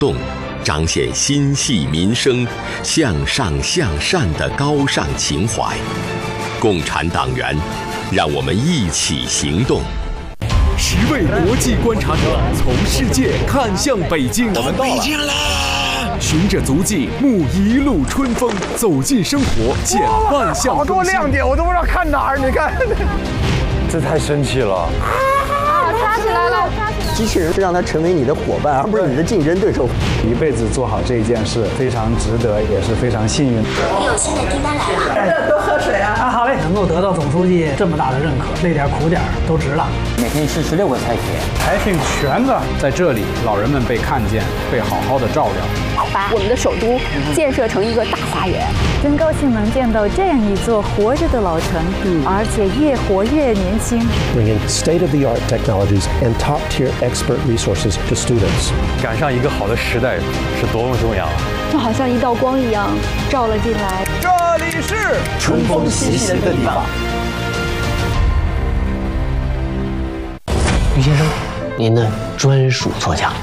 动，彰显心系民生、向上向善的高尚情怀。共产党员，让我们一起行动。 10位国际观察者从世界看向北京， 我们到了。 循着足迹，沐一路春风，走进生活，见万象更新。 好多亮点，我都不知道看哪儿。你看， 这太神奇了！ 抓起来了！ 机器人是让它成为你的伙伴，而不是你的竞争对手。 一辈子做好这一件事，非常值得，也是非常幸运。 有新的订单来了， 多喝水啊！好嘞，能够得到总书记这么大的认可，累点苦点都值了。 每天吃16个菜品， 培训全的在这里，老人们被看见，被好好的照料。 把我们的首都建设成一个大花园， 真高兴能见到这样一座活着的老城，而且越活越年轻。 Bringing state-of-the-art technologies and top-tier expert resources to students。 赶上一个好的时代是多么重要啊！ 就好像一道光一样照了进来。 这里是春风习习的地方。 于先生，您的专属座驾。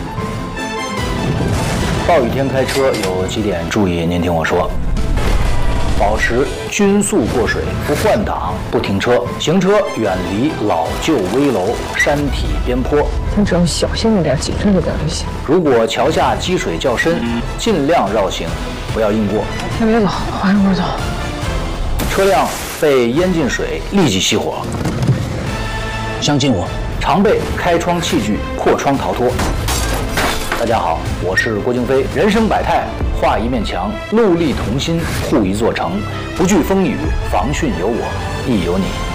暴雨天开车有几点注意，您听我说：保持均速过水，不换挡，不停车，行车远离老旧危楼、山体边坡。 咱只要小心一点、谨慎一点就行。 如果桥下积水较深，尽量绕行，不要硬过。 先别走，缓一会儿走。 车辆被淹进水，立即熄火。相信我，常备开窗器具，破窗逃脱。大家好，我是郭京飞。人生百态，画一面墙，戮力同心，护一座城，不惧风雨，防汛有我，亦有你。